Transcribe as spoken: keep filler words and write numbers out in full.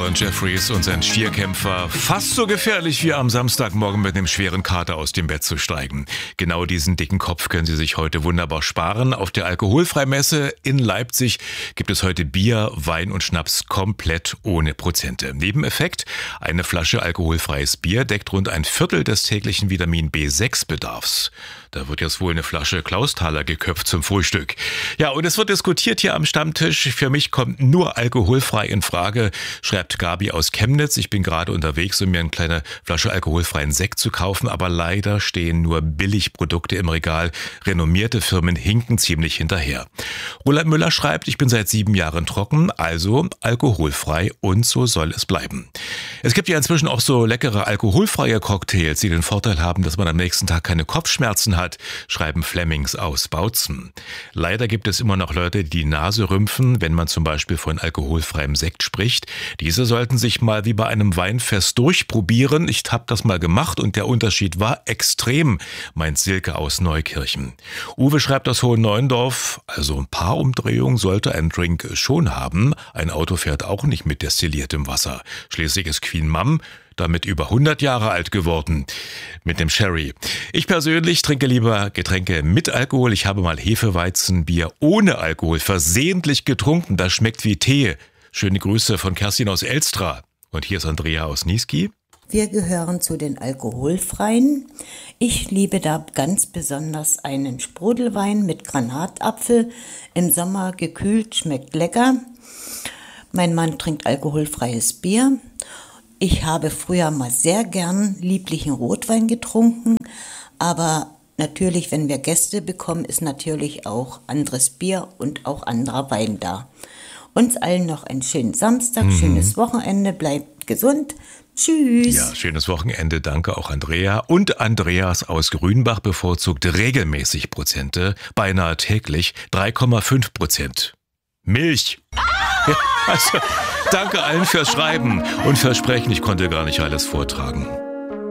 Alan Jeffries und sein Vierkämpfer, fast so gefährlich wie am Samstagmorgen mit einem schweren Kater aus dem Bett zu steigen. Genau diesen dicken Kopf können Sie sich heute wunderbar sparen. Auf der Alkoholfreimesse in Leipzig gibt es heute Bier, Wein und Schnaps komplett ohne Prozente. Nebeneffekt: eine Flasche alkoholfreies Bier deckt rund ein Viertel des täglichen Vitamin B sechs Bedarfs. Da wird jetzt wohl eine Flasche Klausthaler geköpft zum Frühstück. Ja, und es wird diskutiert hier am Stammtisch. Für mich kommt nur alkoholfrei in Frage, schreibt Gabi aus Chemnitz. Ich bin gerade unterwegs, um mir eine kleine Flasche alkoholfreien Sekt zu kaufen, aber leider stehen nur Billigprodukte im Regal. Renommierte Firmen hinken ziemlich hinterher. Roland Müller schreibt, ich bin seit sieben Jahren trocken, also alkoholfrei, und so soll es bleiben. Es gibt ja inzwischen auch so leckere alkoholfreie Cocktails, die den Vorteil haben, dass man am nächsten Tag keine Kopfschmerzen hat, schreiben Flemings aus Bautzen. Leider gibt es immer noch Leute, die die Nase rümpfen, wenn man zum Beispiel von alkoholfreiem Sekt spricht. Diese sollten sich mal wie bei einem Weinfest durchprobieren. Ich habe das mal gemacht und der Unterschied war extrem, meint Silke aus Neukirchen. Uwe schreibt aus Hohenneuendorf, also ein paar Umdrehungen sollte ein Drink schon haben. Ein Auto fährt auch nicht mit destilliertem Wasser. Schließlich ist Queen Mum damit über hundert Jahre alt geworden mit dem Sherry. Ich persönlich trinke lieber Getränke mit Alkohol. Ich habe mal Hefeweizenbier ohne Alkohol versehentlich getrunken. Das schmeckt wie Tee. Schöne Grüße von Kerstin aus Elstra. Und hier ist Andrea aus Niesky. Wir gehören zu den Alkoholfreien. Ich liebe da ganz besonders einen Sprudelwein mit Granatapfel. Im Sommer gekühlt, schmeckt lecker. Mein Mann trinkt alkoholfreies Bier. Ich habe früher mal sehr gern lieblichen Rotwein getrunken, aber natürlich, wenn wir Gäste bekommen, ist natürlich auch anderes Bier und auch anderer Wein da. Uns allen noch einen schönen Samstag, mhm. schönes Wochenende, bleibt gesund. Tschüss. Ja, schönes Wochenende, danke auch Andrea. Und Andreas aus Grünbach bevorzugt regelmäßig Prozente, beinahe täglich drei Komma fünf Prozent. Milch. Ja, also, danke allen fürs Schreiben und Versprechen, ich konnte gar nicht alles vortragen.